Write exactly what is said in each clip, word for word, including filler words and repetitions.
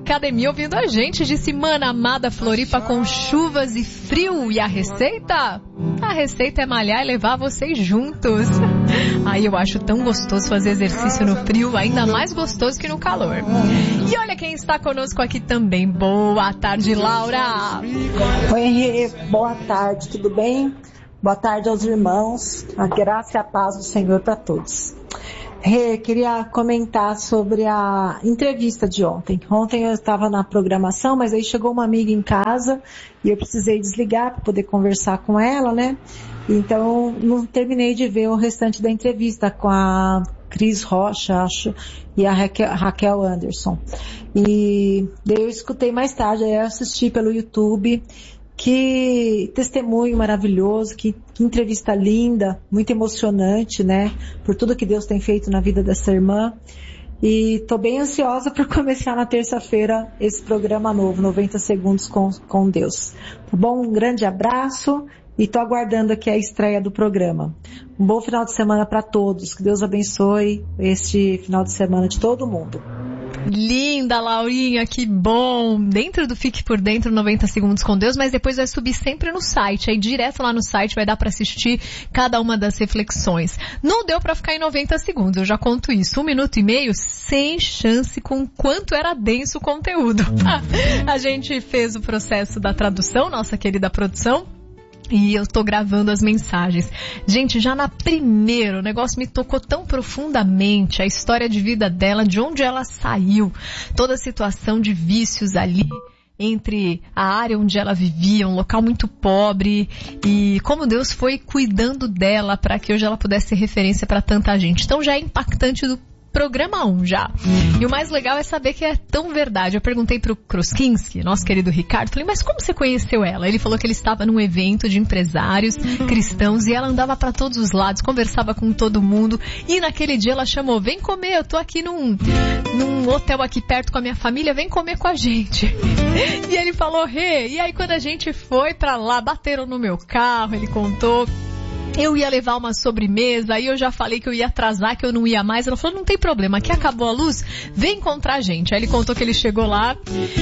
academia ouvindo a gente. Disse Mana Amada Floripa com chuvas e frio. E a receita? A receita é malhar e levar vocês juntos. Aí eu acho tão gostoso fazer exercício no frio, ainda mais gostoso que no calor. E olha quem está conosco aqui também. Boa tarde, Laura. Oi, Henrique. Boa tarde, tudo bem? Boa tarde aos irmãos. A graça e a paz do Senhor para todos. Rê, queria comentar sobre a entrevista de ontem. Ontem eu estava na programação, mas aí chegou uma amiga em casa e eu precisei desligar para poder conversar com ela, né? Então não terminei de ver o restante da entrevista com a Cris Rocha, acho, e a Raquel Anderson. E daí eu escutei mais tarde, aí eu assisti pelo YouTube. Que testemunho maravilhoso, que, que entrevista linda, muito emocionante, né? Por tudo que Deus tem feito na vida dessa irmã. E tô bem ansiosa para começar na terça-feira esse programa novo, noventa segundos com, com Deus. Tá bom? Um grande abraço e tô aguardando aqui a estreia do programa. Um bom final de semana para todos. Que Deus abençoe este final de semana de todo mundo. Linda, Laurinha, que bom. Dentro do Fique por Dentro, noventa segundos com Deus, mas depois vai subir sempre no site. Aí direto lá no site vai dar pra assistir cada uma das reflexões. Não deu pra ficar em noventa segundos, eu já conto isso. Um minuto e meio, sem chance com quanto era denso o conteúdo. A gente fez o processo da tradução, nossa querida produção. E eu tô gravando as mensagens. Gente, já na primeira, o negócio me tocou tão profundamente, a história de vida dela, de onde ela saiu, toda a situação de vícios ali, entre a área onde ela vivia, um local muito pobre, e como Deus foi cuidando dela para que hoje ela pudesse ser referência para tanta gente. Então já é impactante do programa um já. E o mais legal é saber que é tão verdade. Eu perguntei pro Kroskinski, nosso querido Ricardo, falei, mas como você conheceu ela? Ele falou que ele estava num evento de empresários cristãos e ela andava para todos os lados, conversava com todo mundo e naquele dia ela chamou, vem comer, eu tô aqui num, num hotel aqui perto com a minha família, vem comer com a gente. E ele falou, Rê, e aí quando a gente foi pra lá, bateram no meu carro, ele contou. Eu ia levar uma sobremesa, aí eu já falei que eu ia atrasar, que eu não ia mais. Ela falou, não tem problema, aqui acabou a luz, vem encontrar a gente. Aí ele contou que ele chegou lá,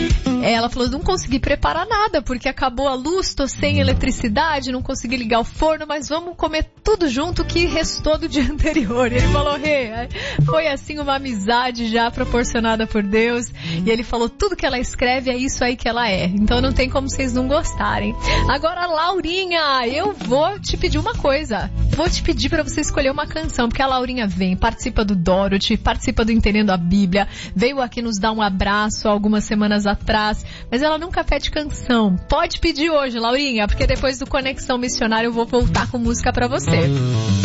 ela falou, não consegui preparar nada, porque acabou a luz, tô sem eletricidade, não consegui ligar o forno, mas vamos comer tudo junto que restou do dia anterior. E ele falou, hey, foi assim uma amizade já proporcionada por Deus. E ele falou, tudo que ela escreve é isso aí que ela é. Então não tem como vocês não gostarem. Agora, Laurinha, eu vou te pedir uma coisa. Vou te pedir para você escolher uma canção, porque a Laurinha vem, participa do Dorothy, participa do Entendendo a Bíblia, veio aqui nos dar um abraço algumas semanas atrás, mas ela nunca pede canção. Pode pedir hoje, Laurinha, porque depois do Conexão Missionária eu vou voltar com música para você.